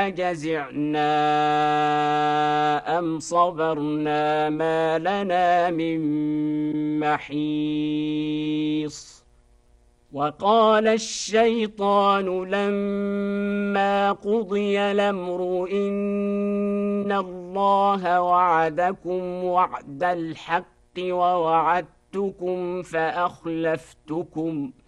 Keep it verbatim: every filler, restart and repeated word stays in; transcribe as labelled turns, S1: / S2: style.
S1: أجزعنا أم صبرنا ما لنا من محيص وقال الشيطان لما قضي الأمر إن الله وعدكم وعد الحق ووعدتكم فأخلفتكم